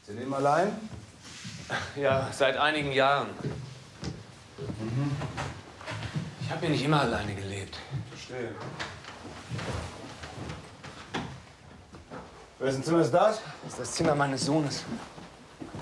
Sie leben allein? Ja, seit einigen Jahren. Ich habe hier nicht immer alleine gelebt. Verstehe. Wessen Zimmer ist das? Das ist das Zimmer meines Sohnes.